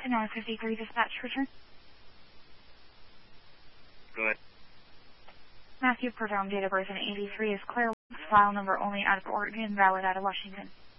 Sonora 53 dispatch return. Go ahead. Matthew Perdome, date of birth in 83 is Claire. File number only out of Oregon, valid out of Washington.